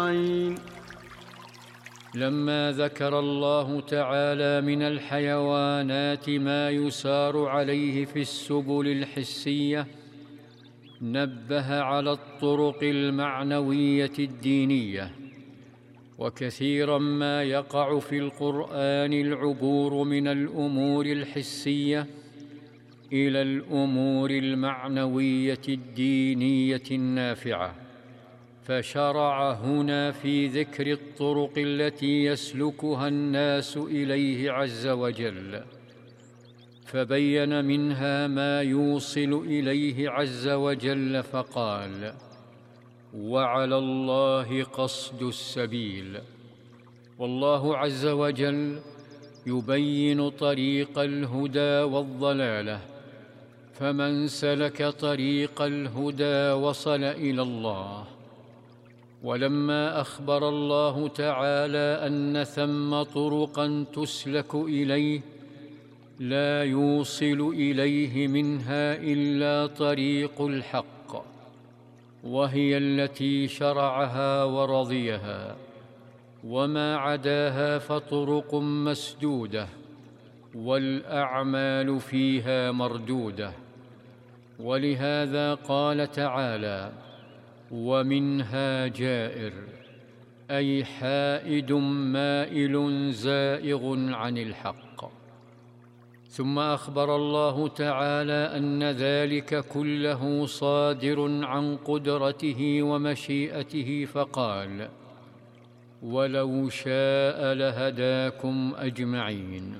أجمعين. لما ذكر الله تعالى من الحيوانات ما يسار عليه في السبل الحسية، نبه على الطرق المعنوية الدينية. وكثيرا ما يقع في القرآن العبور من الأمور الحسية إلى الأمور المعنوية الدينية النافعة، فشرع هنا في ذكر الطرق التي يسلكها الناس إليه عز وجل، فبين منها ما يوصل إليه عز وجل فقال: وعلى الله قصد السبيل. والله عز وجل يبين طريق الهدى والضلالة، فمن سلك طريق الهدى وصل إلى الله. ولما أخبر الله تعالى أن ثم طرقا تسلك إليه لا يوصل إليه منها إلا طريق الحق، وهي التي شرعها ورضيها، وما عداها فطرق مسدودة والأعمال فيها مردودة. ولهذا قال تعالى: ومنها جائر، أي حائد مائل زائغ عن الحق. ثم أخبر الله تعالى أن ذلك كله صادر عن قدرته ومشيئته فقال: ولو شاء لهداكم أجمعين.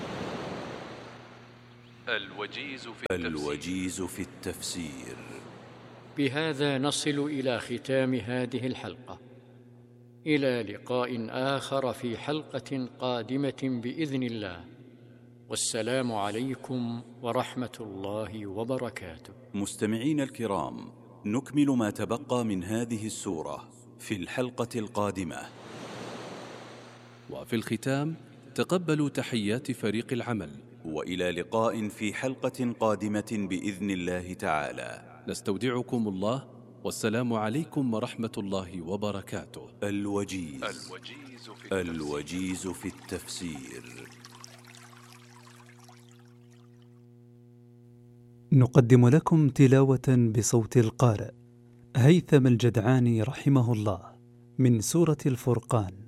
الوجيز في التفسير. بهذا نصل إلى ختام هذه الحلقة، إلى لقاء آخر في حلقة قادمة بإذن الله، والسلام عليكم ورحمة الله وبركاته. مستمعين الكرام، نكمل ما تبقى من هذه السورة في الحلقة القادمة. وفي الختام تقبلوا تحيات فريق العمل، وإلى لقاء في حلقة قادمة بإذن الله تعالى. نستودعكم الله، والسلام عليكم ورحمة الله وبركاته. الوجيز في التفسير. نقدم لكم تلاوة بصوت القارئ هيثم الجدعاني رحمه الله من سورة الفرقان.